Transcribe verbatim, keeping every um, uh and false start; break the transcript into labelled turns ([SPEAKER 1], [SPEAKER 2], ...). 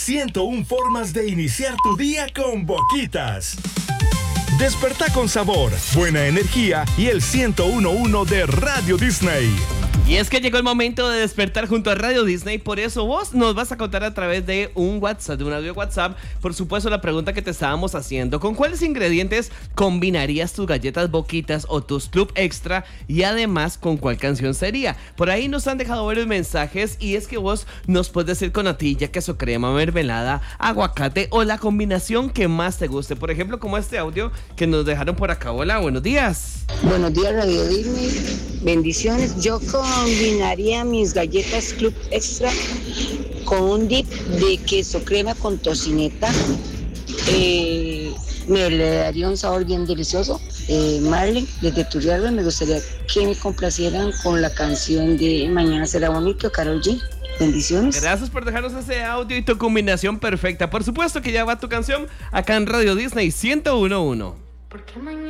[SPEAKER 1] ciento una formas de iniciar tu día con Boquitas. Despertá con sabor, buena energía y el ciento uno punto uno de Radio Disney.
[SPEAKER 2] Y es que llegó el momento de despertar junto a Radio Disney, por eso vos nos vas a contar a través de un WhatsApp, de un audio WhatsApp, por supuesto la pregunta que te estábamos haciendo: ¿con cuáles ingredientes combinarías tus galletas Boquitas o tus Club Extra? Y además, ¿con cuál canción sería? Por ahí nos han dejado varios mensajes y es que vos nos puedes decir con natilla, queso crema, mermelada, aguacate o la combinación que más te guste. Por ejemplo, como este audio que nos dejaron por acá. Hola, buenos días.
[SPEAKER 3] Buenos días, Radio Disney. Bendiciones. Yo combinaría mis galletas Club Extra con un dip de queso crema con tocineta. Eh, me le daría un sabor bien delicioso. Eh, Marlene, desde Turrialba, me gustaría que me complacieran con la canción de Mañana será bonito, Karol G. Bendiciones.
[SPEAKER 2] Gracias por dejarnos ese audio y tu combinación perfecta. Por supuesto que ya va tu canción acá en Radio Disney ciento uno punto uno.